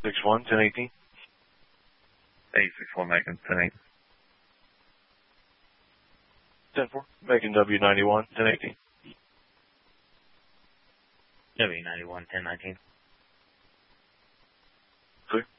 61, 1018. 861 Macon, 10-8. 10-4, Macon W91, 1018. W91, 1019. Clear.